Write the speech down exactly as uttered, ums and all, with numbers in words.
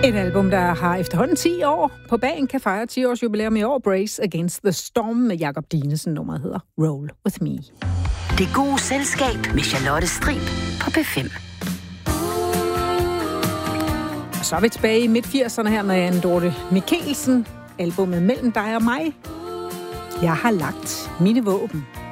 Et album, der har efterhånden ti år på bagen, kan fejre ti års jubilæum i år. Brace Against the Storm med Jakob Dinesen. Nummeret hedder Roll With Me. Det gode selskab med Charlotte Strib på P fem. Og så er vi tilbage i midt-firserne her med Anne Dorthe Michelsen. Albumet Mellem dig og mig. Jeg har lagt mine våben.